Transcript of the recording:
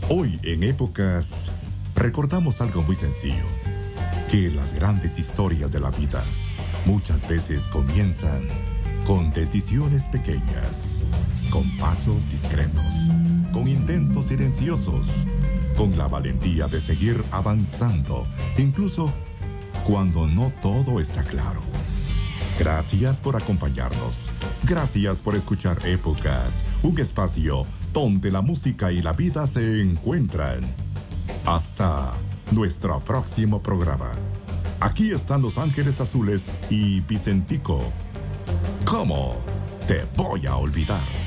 Hoy en Épocas recordamos algo muy sencillo, que las grandes historias de la vida muchas veces comienzan con decisiones pequeñas, con pasos discretos, con intentos silenciosos, con la valentía de seguir avanzando, incluso cuando no todo está claro. Gracias por acompañarnos. Gracias por escuchar Épocas, un espacio donde la música y la vida se encuentran. Hasta nuestro próximo programa. Aquí están Los Ángeles Azules y Vicentico. ¿Cómo te voy a olvidar?